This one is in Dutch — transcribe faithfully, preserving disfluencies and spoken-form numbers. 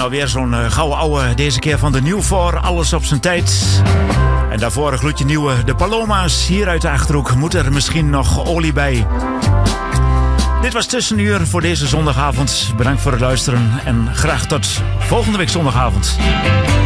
alweer zo'n uh, gouden ouwe, deze keer van de New Four, alles op zijn tijd. En daarvoor een gloedje nieuwe, de Paloma's, hier uit de Achterhoek. Moet er misschien nog olie bij? Dit was Tussenuur voor deze zondagavond. Bedankt voor het luisteren en graag tot volgende week zondagavond.